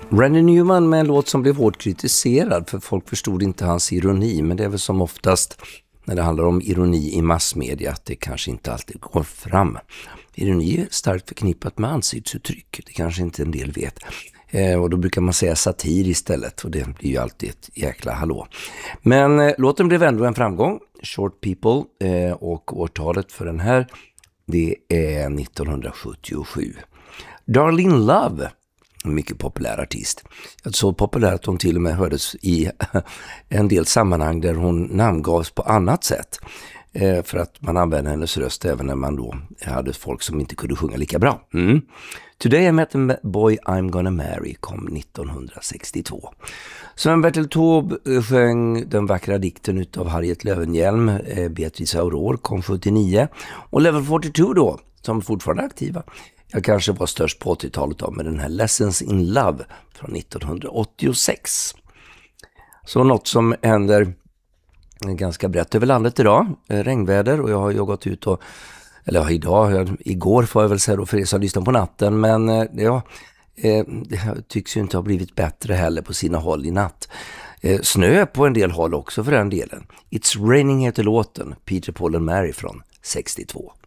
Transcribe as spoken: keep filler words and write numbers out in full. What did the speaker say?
Randy Newman med en låt som blev hårt kritiserad för folk förstod inte hans ironi, men det är väl som oftast när det handlar om ironi i massmedia att det kanske inte alltid går fram. Ironi är starkt förknippat med ansiktsuttryck, det kanske inte en del vet. Eh, och då brukar man säga satir istället och det blir ju alltid ett jäkla hallå. Men eh, låten blev ändå en framgång, Short People, eh, och årtalet för den här det är nittonhundrasjuttiosju. Darlene Love, en mycket populär artist. Så populär att hon till och med hördes i en del sammanhang där hon namngavs på annat sätt. Eh, för att man använde hennes röst även när man då hade folk som inte kunde sjunga lika bra. Mm. Today I Met a Boy I'm Gonna Marry kom nittonhundrasextiotvå. Sven Bertil Taube sjöng den vackra dikten utav Harriet Löwenhjelm, eh, Beatrice Aurore kom sjuttionio. Och Level fyrtiotvå då, som fortfarande är aktiva. Jag kanske var störst på åttiotalet av med den här Lessons in Love från nittonhundraåttiosex. Så något som händer ganska brett över landet idag, regnväder, och jag har ju gått ut och, eller ja, idag, igår får jag väl säga då för er som lyssnar på natten, men ja, det tycks ju inte ha blivit bättre heller på sina håll i natt. Snö på en del håll också för den delen. It's Raining heter låten, Peter, Paul and Mary från sextiotvå.